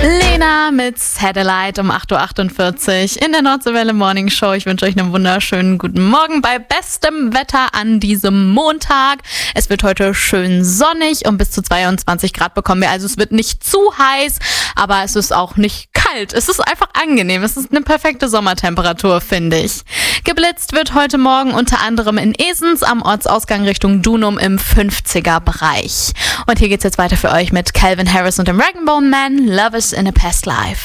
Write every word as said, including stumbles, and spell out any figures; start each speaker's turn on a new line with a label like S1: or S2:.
S1: Lena mit Satellite um acht Uhr achtundvierzig in der Nordseewelle Morning Show. Ich wünsche euch einen wunderschönen guten Morgen bei bestem Wetter an diesem Montag. Es wird heute schön sonnig und bis zu zweiundzwanzig Grad bekommen wir. Also es wird nicht zu heiß, aber es ist auch nicht kalt. Es ist einfach angenehm. Es ist eine perfekte Sommertemperatur, finde ich. Geblitzt wird heute Morgen unter anderem in Esens am Ortsausgang Richtung Dunum im fünfziger Bereich. Und hier geht's jetzt weiter für euch mit Calvin Harris und dem Rag and Bone Man, Love is in a Past Life.